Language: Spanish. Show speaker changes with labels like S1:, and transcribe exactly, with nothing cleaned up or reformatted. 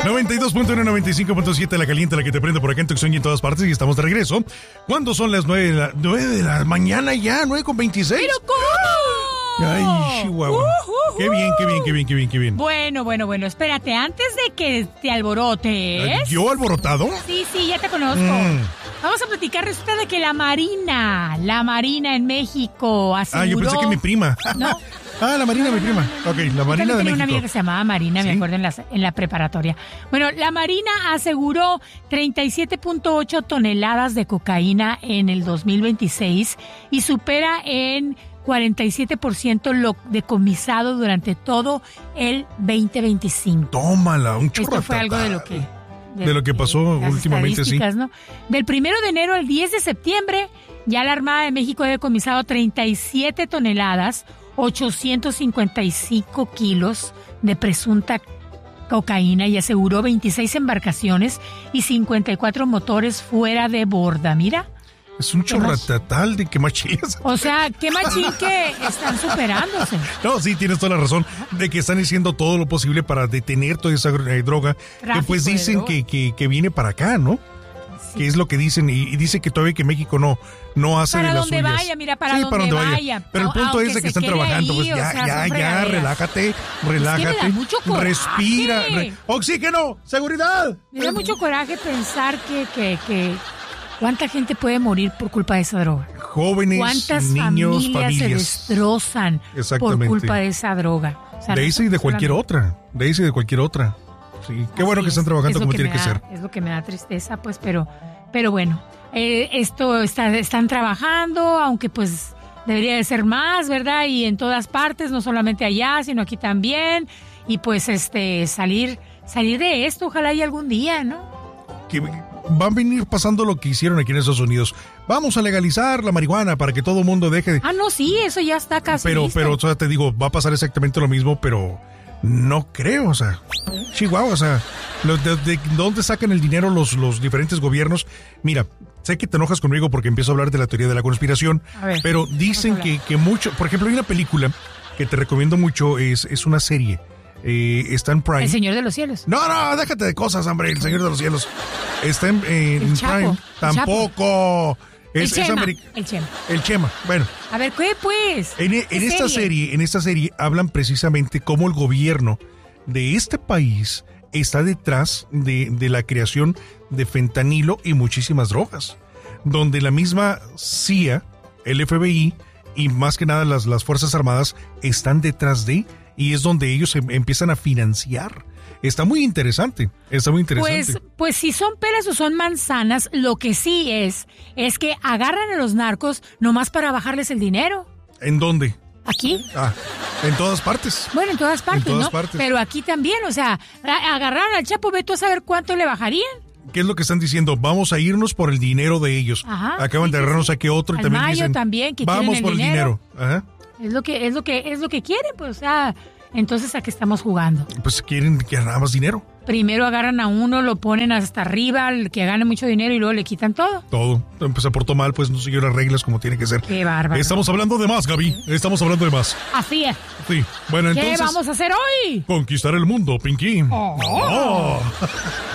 S1: noventa y dos punto uno, noventa y cinco punto siete, la caliente, la que te prende por acá en Tucson y en todas partes. Y estamos de regreso. ¿Cuándo son las nueve de la, nueve de la mañana ya? nueve con veintiséis.
S2: ¡Pero cómo!
S1: Ay, Chihuahua.
S2: Uh, uh, uh.
S1: Qué bien, qué bien, qué bien, qué bien, qué bien.
S2: Bueno, bueno, bueno, espérate, antes de que te alborotes.
S1: ¿Yo alborotado?
S2: Sí, sí, ya te conozco.
S1: Mm.
S2: Vamos a platicar, resulta de que la Marina, la Marina en México aseguró...
S1: Ah, yo pensé que mi prima.
S2: No.
S1: Ah, la Marina, mi prima. Ok, la Marina de
S2: tenía
S1: México.
S2: una amiga que se llamaba Marina,
S1: ¿Sí?
S2: me acuerdo, en la, en la preparatoria. Bueno, la Marina aseguró treinta y siete punto ocho toneladas de cocaína en el dos mil veintiséis y supera en cuarenta y siete por ciento lo decomisado durante todo el veinte veinticinco.
S1: Tómala, un chorro.
S2: Esto fue algo de lo que...
S1: De, de lo que pasó
S2: las
S1: últimamente, sí.
S2: ¿No? Del primero de enero al diez de septiembre, ya la Armada de México ha decomisado treinta y siete toneladas, ochocientos cincuenta y cinco kilos de presunta cocaína y aseguró veintiséis embarcaciones y cincuenta y cuatro motores fuera de borda. Mira.
S1: Es un chorratatal de quemachiles.
S2: O sea, qué machín que están superándose.
S1: No, sí, tienes toda la razón de que están haciendo todo lo posible para detener toda esa eh, droga.
S2: Tráfico
S1: que pues dicen que, que, que viene para acá, ¿no? Sí. Que es lo que dicen y, y dice que todavía que México no, no hace
S2: para
S1: de las
S2: donde
S1: suyas.
S2: vaya, mira, para,
S1: sí,
S2: donde,
S1: para donde vaya.
S2: vaya.
S1: Pero el punto
S2: Aunque
S1: es de que están
S2: quede
S1: trabajando.
S2: ahí,
S1: Pues ya,
S2: o sea,
S1: ya, ya, relájate, relájate.
S2: Es que me da mucho coraje.
S1: Respira. Re- ¡Oxígeno! ¡Seguridad!
S2: Me da mucho coraje pensar que, que, que cuánta gente puede morir por culpa de esa droga.
S1: Jóvenes,
S2: ¿Cuántas
S1: niños,
S2: familias,
S1: familias
S2: se destrozan por culpa de esa droga? O sea,
S1: de esa y de cualquier otra. De esa y de cualquier otra. Sí, qué bueno que están trabajando como tiene que
S2: da,
S1: ser.
S2: Es lo que me da tristeza, pues, pero, pero bueno, eh, esto está, están trabajando, aunque pues debería de ser más, ¿verdad? Y en todas partes, no solamente allá, sino aquí también. Y pues este salir, salir de esto, ojalá y algún día, ¿no?
S1: Que va a venir pasando lo que hicieron aquí en Estados Unidos. Vamos a legalizar la marihuana para que todo el mundo deje de...
S2: Ah, no, sí, eso ya está casi
S1: Pero,
S2: listo.
S1: pero, o sea, te digo, va a pasar exactamente lo mismo, pero no creo, o sea, Chihuahua, o sea, ¿de, de dónde sacan el dinero los, los diferentes gobiernos? Mira, sé que te enojas conmigo porque empiezo a hablar de la teoría de la conspiración, ver, pero dicen que, que mucho, por ejemplo, hay una película que te recomiendo mucho, es, es una serie. Eh, está en Prime.
S2: El Señor de los Cielos.
S1: No, no, déjate de cosas, hombre. El Señor de los Cielos. Está en, eh, en Prime. Tampoco. Es,
S2: el,
S1: es
S2: Chema,
S1: Ameri-
S2: el Chema.
S1: El Chema. Bueno.
S2: A ver, ¿qué pues?
S1: En, en esta serie? serie, en esta serie hablan precisamente cómo el gobierno de este país está detrás de, de la creación de fentanilo y muchísimas drogas. Donde la misma C I A, el F B I y más que nada las, las Fuerzas Armadas están detrás de... Y es donde ellos em- empiezan a financiar. Está muy interesante, está muy interesante.
S2: Pues, pues si son peras o son manzanas, lo que sí es, es que agarran a los narcos nomás para bajarles el dinero.
S1: ¿En dónde?
S2: ¿Aquí?
S1: Ah, en todas partes.
S2: Bueno, en todas partes,
S1: en todas
S2: ¿no?
S1: Partes.
S2: Pero aquí también, o sea, a- agarraron al Chapo, ve tú a saber cuánto le bajarían.
S1: ¿Qué es lo que están diciendo? Vamos a irnos por el dinero de ellos.
S2: Ajá,
S1: Acaban
S2: sí,
S1: de agarrarnos
S2: sí.
S1: aquí otro y
S2: Al
S1: también
S2: Mayo
S1: dicen,
S2: también, que
S1: vamos
S2: quieren
S1: por
S2: el
S1: el dinero.
S2: dinero.
S1: Ajá.
S2: Es lo que es lo que es lo que quieren, pues, o sea, entonces ¿a qué estamos jugando?
S1: Pues quieren que nada más dinero.
S2: Primero agarran a uno, lo ponen hasta arriba, el que gane mucho dinero y luego le quitan todo.
S1: Todo. Pues se portó mal, pues no siguió las reglas como tiene que ser.
S2: Qué bárbaro.
S1: Estamos hablando de más, Gaby. Estamos hablando de más.
S2: Así es.
S1: Sí. Bueno, entonces...
S2: ¿Qué vamos a hacer hoy?
S1: Conquistar el mundo, Pinky.
S2: Oh.
S1: Oh.